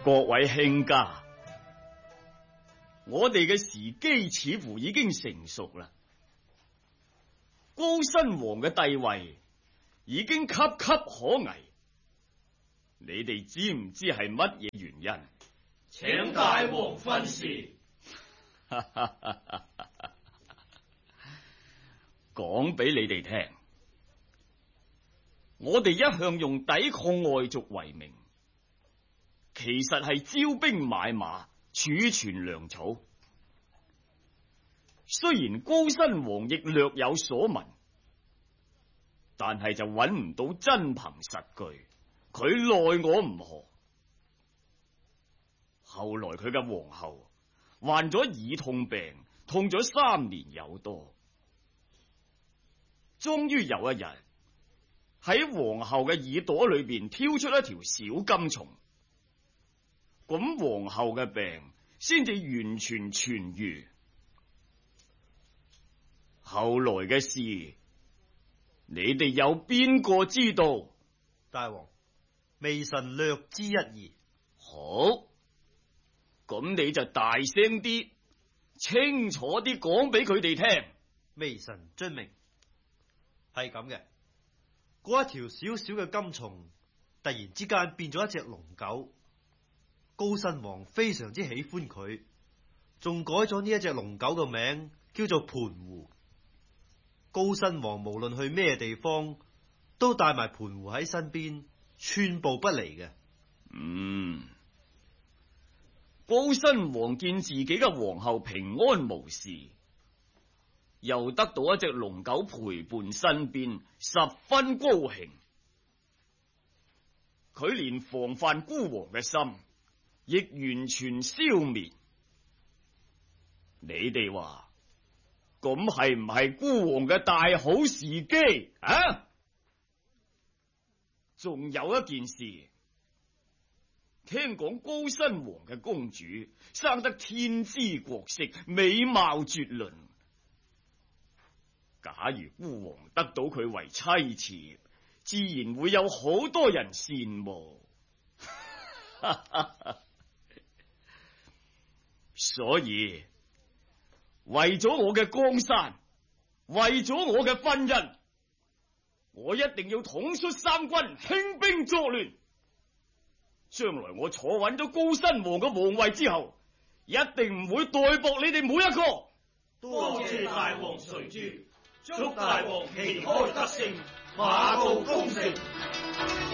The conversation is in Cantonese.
各位卿家，我哋嘅時機似乎已經成熟啦。高新王嘅帝位已經岌岌可危，你哋知唔知係乜嘢原因？ 請大王分示。 講俾你哋聽，我哋一向用抵抗外族為名，其實係招兵買馬、儲存糧草。雖然高新王亦略有所聞，但係就揾唔到真憑實據，佢奈我唔何。後來佢嘅皇后患咗耳痛病，痛咗3年有多。終於有一日，喺皇后嘅耳朵裏邊挑出一條小金蟲，咁皇后嘅病先至完全痊愈。後來嘅事，你哋有邊個知道？ 大王，微臣略知一二。 好，咁你就大聲啲，清楚啲講俾佢哋聽。 微臣遵命。係咁嘅，嗰一條小小嘅金蟲突然之間變咗一隻龍狗，高新王非常之喜歡佢，仲改咗呢一隻龍狗嘅名叫做盤湖。高新王無論去咩地方都帶埋盤湖喺身邊，寸步不離嘅。 高新王見自己嘅皇后平安無事，又得到一隻龍狗陪伴身邊，十分高興。佢連防範孤王嘅心亦完全消滅。你哋話咁係唔係孤王嘅大好時機啊？仲有一件事，聽講高新王嘅公主生得天姿國色，美貌絕倫。假如孤王得到佢為妻妾，自然會有好多人羨慕。所以為咗我嘅江山，為咗我嘅婚姻，我一定要統率三軍，興兵作亂。將來我坐穩咗高新王嘅皇位之後，一定唔會待薄你哋每一個。 多謝大王垂珠，祝大王旗開得勝，馬到功成。